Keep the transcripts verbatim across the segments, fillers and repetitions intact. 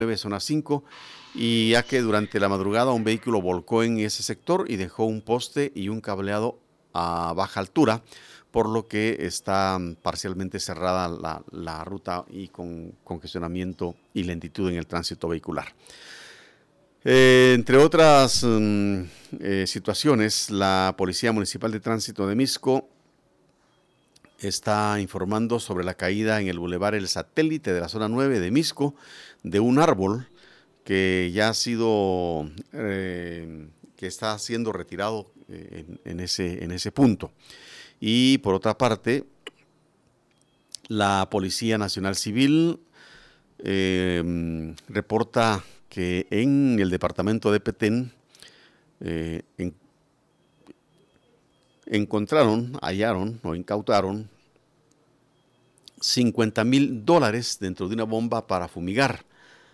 zona cinco, y ya que durante la madrugada un vehículo volcó en ese sector y dejó un poste y un cableado a baja altura, por lo que está parcialmente cerrada la, la ruta y con congestionamiento y lentitud en el tránsito vehicular. Eh, entre otras um, eh, situaciones, la Policía Municipal de Tránsito de Mixco está informando sobre la caída en el bulevar El Satélite de la zona nueve de Mixco de un árbol que ya ha sido, eh, que está siendo retirado eh, en, en, ese, en ese punto. Y por otra parte, la Policía Nacional Civil eh, reporta que en el departamento de Petén eh, en, encontraron, hallaron o incautaron cincuenta mil dólares dentro de una bomba para fumigar.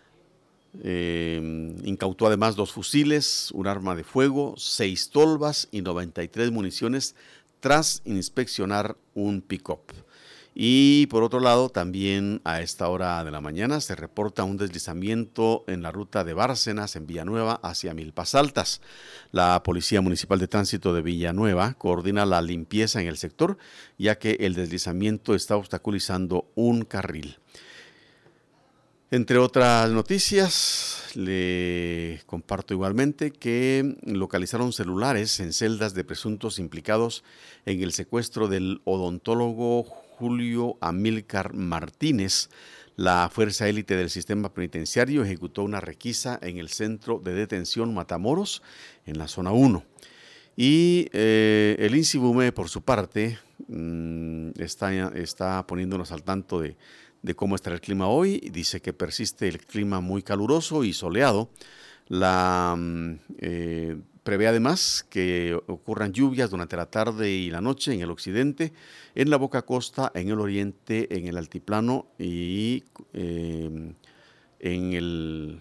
Eh, incautó además dos fusiles, un arma de fuego, seis tolvas y noventa y tres municiones tras inspeccionar un pick-up. Y por otro lado, también a esta hora de la mañana se reporta un deslizamiento en la ruta de Bárcenas en Villanueva hacia Milpas Altas. La Policía Municipal de Tránsito de Villanueva coordina la limpieza en el sector, ya que el deslizamiento está obstaculizando un carril. Entre otras noticias, le comparto igualmente que localizaron celulares en celdas de presuntos implicados en el secuestro del odontólogo Julio Amílcar Martínez. La fuerza élite del sistema penitenciario ejecutó una requisa en el centro de detención Matamoros, en la zona uno. Y eh, el INSIBUME, por su parte, mmm, está, está poniéndonos al tanto de de cómo estará el clima hoy. Dice que persiste el clima muy caluroso y soleado. La eh, prevé además que ocurran lluvias durante la tarde y la noche en el occidente, en la Boca Costa, en el oriente, en el altiplano y eh, en el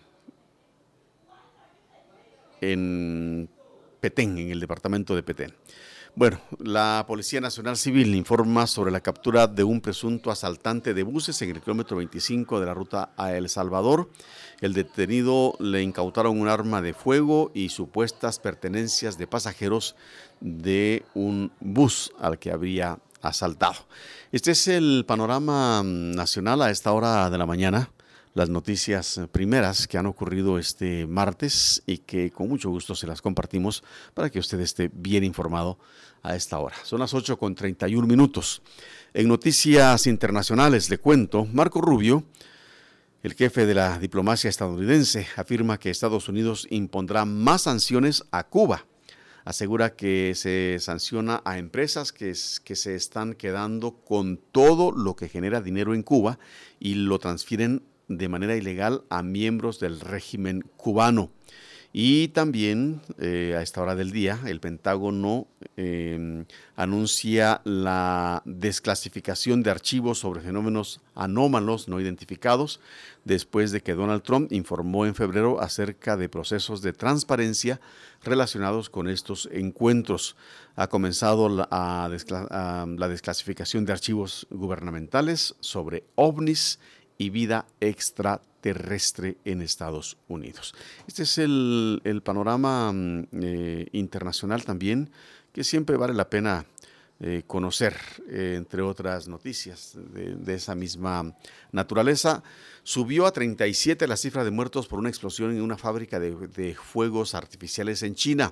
en Petén, en el departamento de Petén. Bueno, la Policía Nacional Civil informa sobre la captura de un presunto asaltante de buses en el kilómetro veinticinco de la ruta a El Salvador. El detenido le incautaron un arma de fuego y supuestas pertenencias de pasajeros de un bus al que habría asaltado. Este es el panorama nacional a esta hora de la mañana. Las noticias primeras que han ocurrido este martes y que con mucho gusto se las compartimos para que usted esté bien informado a esta hora. Son las ocho con treinta y un minutos. En noticias internacionales le cuento, Marco Rubio, el jefe de la diplomacia estadounidense, afirma que Estados Unidos impondrá más sanciones a Cuba. Asegura que se sanciona a empresas que, que se están quedando con todo lo que genera dinero en Cuba y lo transfieren de manera ilegal a miembros del régimen cubano. Y también eh, a esta hora del día el Pentágono eh, anuncia la desclasificación de archivos sobre fenómenos anómalos no identificados después de que Donald Trump informó en febrero acerca de procesos de transparencia relacionados con estos encuentros. Ha comenzado la, a descla- a, la desclasificación de archivos gubernamentales sobre ovnis y vida extraterrestre en Estados Unidos. Este es el, el panorama eh, internacional también, que siempre vale la pena eh, conocer, eh, entre otras noticias de, de esa misma naturaleza. Subió a treinta y siete la cifra de muertos por una explosión en una fábrica de, de fuegos artificiales en China.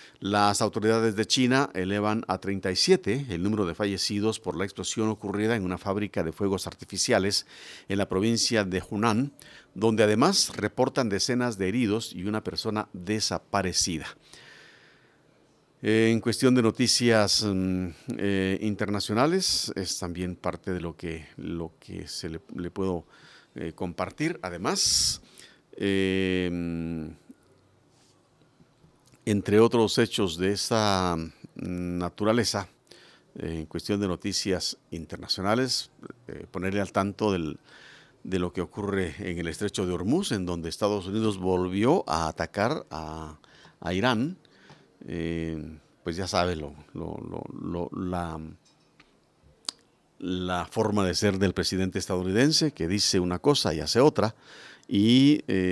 Las autoridades de China elevan a treinta y siete el número de fallecidos por la explosión ocurrida en una fábrica de fuegos artificiales en la provincia de Hunan, donde además reportan decenas de heridos y una persona desaparecida. En cuestión de noticias eh, internacionales, es también parte de lo que, lo que se le, le puedo eh, compartir. Además, eh, entre otros hechos de esa naturaleza, eh, en cuestión de noticias internacionales, eh, ponerle al tanto del, de lo que ocurre en el estrecho de Hormuz, en donde Estados Unidos volvió a atacar a, a Irán. Eh, pues ya sabe lo, lo, lo, lo, la, la forma de ser del presidente estadounidense, que dice una cosa y hace otra. y eh,